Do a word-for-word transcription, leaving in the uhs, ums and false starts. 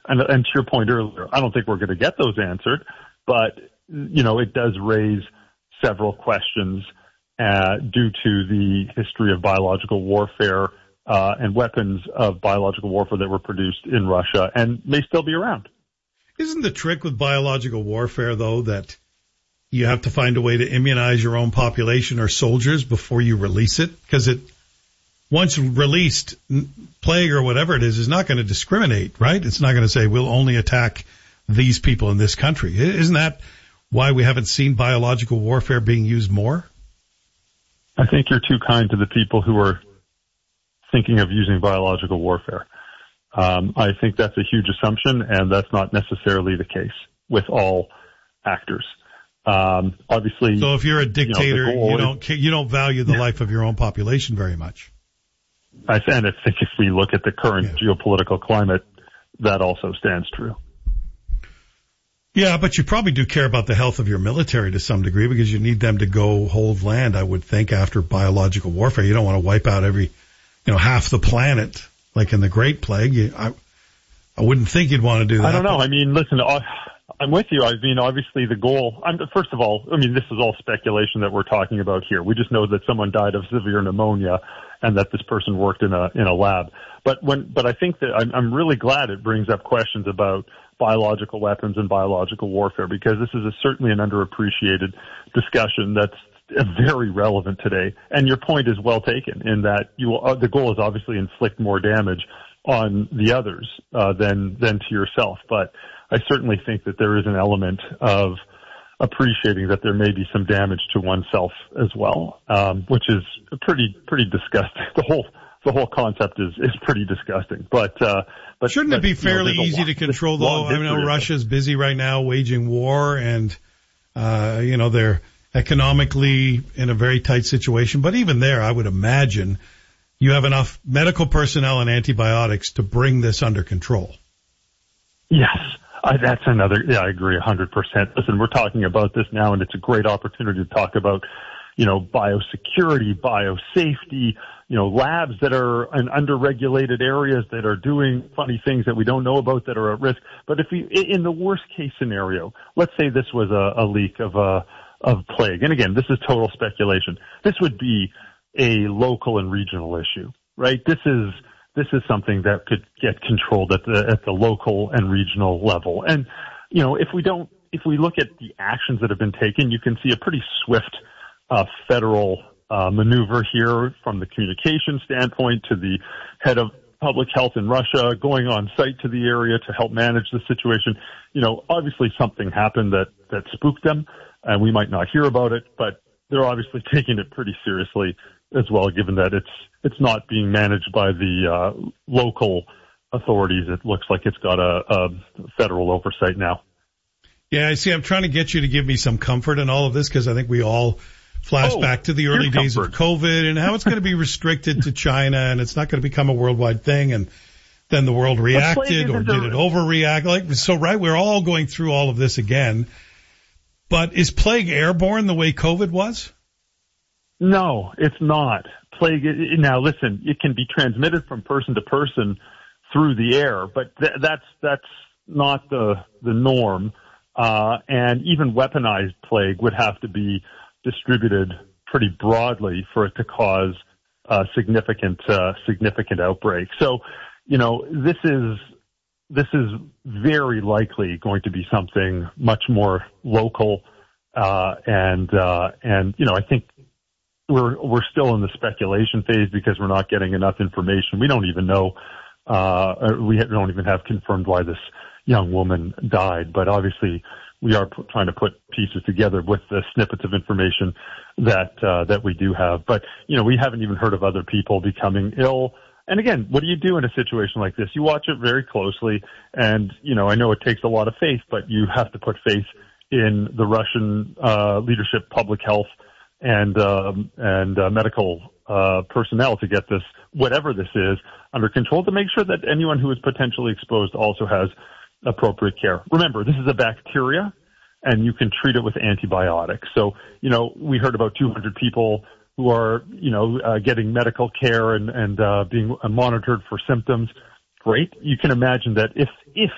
And, and to your point earlier, I don't think we're going to get those answered, but, you know, it does raise several questions uh, due to the history of biological warfare uh, and weapons of biological warfare that were produced in Russia and may still be around. Isn't the trick with biological warfare, though, that you have to find a way to immunize your own population or soldiers before you release it? Because it, once released, plague or whatever it is, is not going to discriminate, right? It's not going to say we'll only attack these people in this country. Isn't that why we haven't seen biological warfare being used more? I think you're too kind to the people who are thinking of using biological warfare. Um, I think that's a huge assumption, and that's not necessarily the case with all actors. Um, obviously, so if you're a dictator, you, know, you don't is, you don't value the life of your own population very much. I and I think if we look at the current yeah. geopolitical climate, that also stands true. Yeah, but you probably do care about the health of your military to some degree because you need them to go hold land, I would think, after biological warfare. You don't want to wipe out every, you know, half the planet like in the Great Plague. You, I, I wouldn't think you'd want to do that. I don't know. I mean, listen, I'm with you. I mean, obviously the goal, I'm, first of all, I mean, this is all speculation that we're talking about here. We just know that someone died of severe pneumonia and that this person worked in a, in a lab. But when, but I think that I'm, I'm really glad it brings up questions about biological weapons and biological warfare, because this is a, certainly an underappreciated discussion that's very relevant today. And your point is well taken in that you uh, the goal is obviously inflict more damage on the others uh, than than to yourself. But I certainly think that there is an element of appreciating that there may be some damage to oneself as well, um, which is pretty pretty disgusting. The whole the whole concept is is pretty disgusting. But uh, but shouldn't but, it be fairly you know, easy long, to control though? I know Russia's busy right now waging war, and uh, you know they're economically in a very tight situation. But even there, I would imagine you have enough medical personnel and antibiotics to bring this under control. Yes. Uh, that's another, yeah, I agree one hundred percent. Listen, we're talking about this now, and it's a great opportunity to talk about, you know, biosecurity, biosafety, you know, labs that are in under-regulated areas that are doing funny things that we don't know about that are at risk. But if we, in the worst-case scenario, let's say this was a, a leak of a, of plague, and again, this is total speculation. This would be a local and regional issue, right? This is, This is something that could get controlled at the at the local and regional level. And, you know, if we don't, if we look at the actions that have been taken, you can see a pretty swift uh, federal uh, maneuver here from the communication standpoint to the head of public health in Russia going on site to the area to help manage the situation. You know, obviously something happened that, that spooked them, and we might not hear about it, but they're obviously taking it pretty seriously as well, given that it's it's not being managed by the uh, local authorities. It looks like it's got a, a federal oversight now. Yeah, I see. I'm trying to get you to give me some comfort in all of this, because I think we all flash oh, back to the early days comfort. of COVID and how it's going to be restricted to China and it's not going to become a worldwide thing. And then the world reacted, or did it overreact? Like, so, right, we're all going through all of this again. But is plague airborne the way COVID was? No, it's not. Plague, now listen, it can be transmitted from person to person through the air, but th- that's, that's not the, the norm. Uh, and even weaponized plague would have to be distributed pretty broadly for it to cause a significant, uh, significant outbreak. So, you know, this is, this is very likely going to be something much more local, uh, and, uh, and, you know, I think, We're we're still in the speculation phase because we're not getting enough information. We don't even know. Uh, we don't even have confirmed why this young woman died. But obviously, we are p- trying to put pieces together with the snippets of information that uh, that we do have. But you know, we haven't even heard of other people becoming ill. And again, what do you do in a situation like this? You watch it very closely, and you know, I know it takes a lot of faith, but you have to put faith in the Russian uh, leadership, public health, and um, and uh, medical uh, personnel to get this, whatever this is, under control, to make sure that anyone who is potentially exposed also has appropriate care. Remember, this is a bacteria, and you can treat it with antibiotics. So, you know, we heard about two hundred people who are, you know, uh, getting medical care and, and uh, being monitored for symptoms. Great. You can imagine that if if